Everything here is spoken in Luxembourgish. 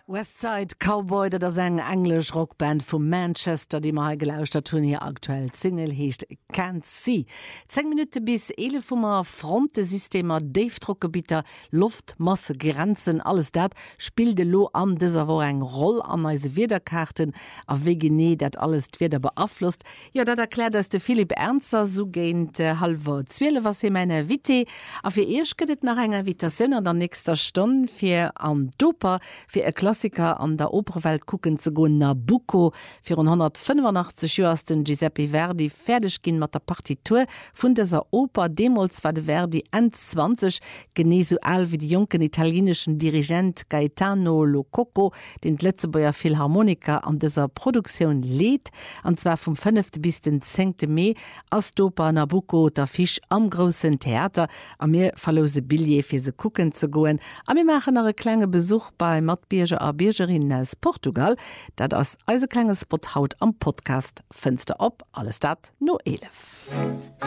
Westside Cowboy, dat ass eng englisch Rockband vum Manchester, die ma gelauscht dat hunn hier aktuell Single heecht Can't See. 10 Minute bis 11 vummer Frontesystemer, Dave-Druckgebieter, Luftmasse, Grenzen, alles dat spielt de lo an déser wo eng Roll an eise Wiederkarten a wegene dat alles d'Wider beaflosst. Ja, dat erklärt ass de Philipp Ernzer so géint halber 12 was se meine Wite a fir Esch gëtt nach enger Invitationun an der nächster Stonn fir an Doper fir e Klassiker an der Operwelt kucken ze go Nabucco. 485 Joer ass den Giuseppe Verdi fertig ginn mat der Partitur vun deser Oper. Demols war de Verdi N20 geneso all wie die jungen italienischen Dirigent Gaetano Lococo, den Letzebauer Philharmoniker an deser Produktion lädt, anzwer vom 5. bis den 10. Mai as d'Oper Nabucco der Fisch am großen Theater. A mir verlose Billet fir se kucken ze goen. A mir machen a klenge Besuch bei Matbierger a Biergerinnen aus Portugal, dat ass eise kleine Spot haut am Podcast Fenster op, alles dat no 11.